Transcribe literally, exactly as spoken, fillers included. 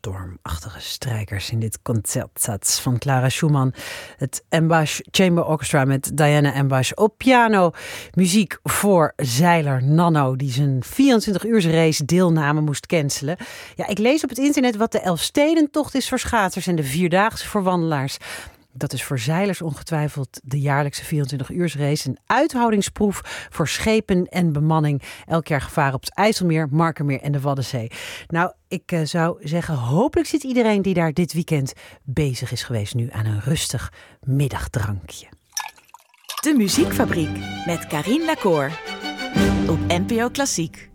stormachtige strijkers in dit concertsatz van Clara Schumann. Het Embash Chamber Orchestra met Diana Embash op piano. Muziek voor zeiler Nanno, die zijn vierentwintig uur race deelname moest cancelen. Ja, ik lees op het internet wat de Elfstedentocht is voor schaatsers en de Vierdaagse voor wandelaars. Dat is voor zeilers ongetwijfeld de jaarlijkse vierentwintig uur race. Een uithoudingsproef voor schepen en bemanning. Elk jaar gevaren op het IJsselmeer, Markermeer en de Waddenzee. Nou, ik uh, zou zeggen, hopelijk zit iedereen die daar dit weekend bezig is geweest nu aan een rustig middagdrankje. De Muziekfabriek met Carien Lacour op N P O Klassiek.